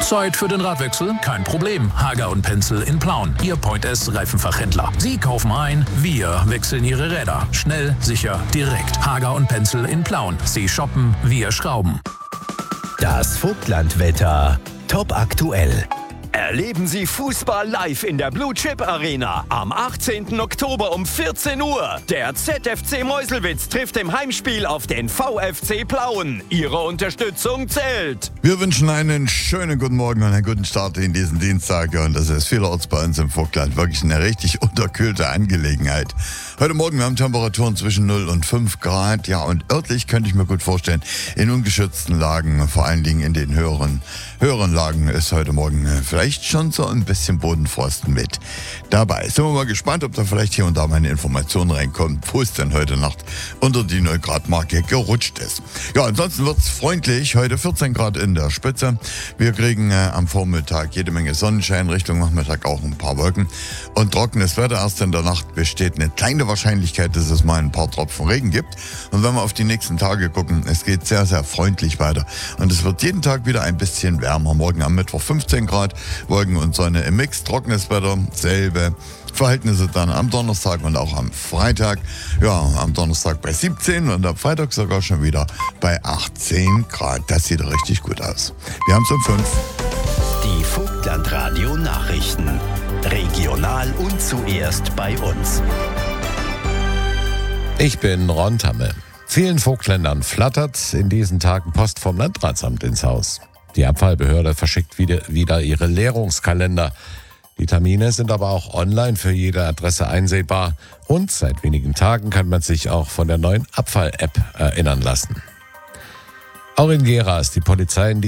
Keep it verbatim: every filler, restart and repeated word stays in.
Zeit für den Radwechsel? Kein Problem. Hager und Pencil in Plauen. Ihr Point S Reifenfachhändler. Sie kaufen ein, wir wechseln Ihre Räder. Schnell, sicher, direkt. Hager und Pencil in Plauen. Sie shoppen, wir schrauben. Das Vogtlandwetter. Top aktuell. Erleben Sie Fußball live in der Blue Chip Arena am achtzehnten Oktober um vierzehn Uhr. Der Z F C Meuselwitz trifft im Heimspiel auf den V F C Plauen. Ihre Unterstützung zählt. Wir wünschen einen schönen guten Morgen und einen guten Start in diesen Dienstag. Und das ist vielerorts bei uns im Vogtland wirklich eine richtig unterkühlte Angelegenheit. Heute Morgen, wir haben Temperaturen zwischen null und fünf Grad. Ja, und örtlich könnte ich mir gut vorstellen, in ungeschützten Lagen, vor allen Dingen in den höheren, höheren Lagen, ist heute Morgen vielleicht schon so ein bisschen Bodenfrost mit dabei. Sind wir mal gespannt, ob da vielleicht hier und da mal eine Information reinkommt, wo es denn heute Nacht unter die null Grad Marke gerutscht ist. Ja, ansonsten wird es freundlich. Heute vierzehn Grad in der Spitze. Wir kriegen äh, am Vormittag jede Menge Sonnenschein, Richtung Nachmittag auch ein paar Wolken und trockenes Wetter. Erst in der Nacht besteht eine kleine Wahrscheinlichkeit, dass es mal ein paar Tropfen Regen gibt. Und wenn wir auf die nächsten Tage gucken, es geht sehr, sehr freundlich weiter. Und es wird jeden Tag wieder ein bisschen wärmer. Morgen am Mittwoch fünfzehn Grad, Wolken und Sonne im Mix, trockenes Wetter, selbe Verhältnisse dann am Donnerstag und auch am Freitag. Ja, am Donnerstag bei siebzehn und am Freitag sogar schon wieder bei achtzehn Grad. Das sieht richtig gut aus. Wir haben es um fünf. Die Vogtlandradio Nachrichten. Regional und zuerst bei uns. Ich bin Ron Tamme. Vielen Vogtländern flattert in diesen Tagen Post vom Landratsamt ins Haus. Die Abfallbehörde verschickt wieder, wieder ihre Leerungskalender. Die Termine sind aber auch online für jede Adresse einsehbar. Und seit wenigen Tagen kann man sich auch von der neuen Abfall-App erinnern lassen. Auch in Gera ist die Polizei in